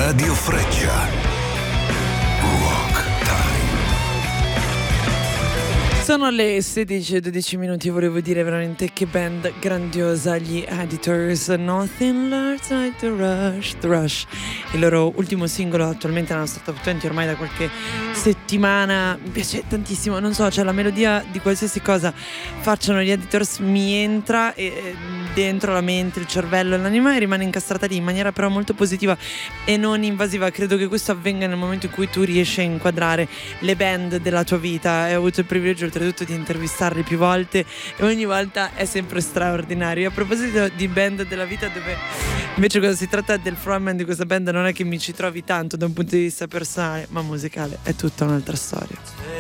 Radio Freccia. Rock Time. Sono le 16:12 minuti. Volevo dire veramente che band grandiosa, gli Editors. Nothing Lurks Like The Rush, il loro ultimo singolo, attualmente nella nostra top 20 ormai da qualche settimana. Mi piace tantissimo, non so, cioè la melodia di qualsiasi cosa facciano gli Editors mi entra dentro la mente, il cervello e l'anima, e rimane incastrata lì in maniera però molto positiva e non invasiva. Credo che questo avvenga nel momento in cui tu riesci a inquadrare le band della tua vita. Ho avuto il privilegio oltretutto di intervistarli più volte e ogni volta è sempre straordinario. A proposito di band della vita, dove invece quando si tratta del frontman di questa band non è che mi ci trovi tanto da un punto di vista personale, ma musicale è tutta un'altra storia.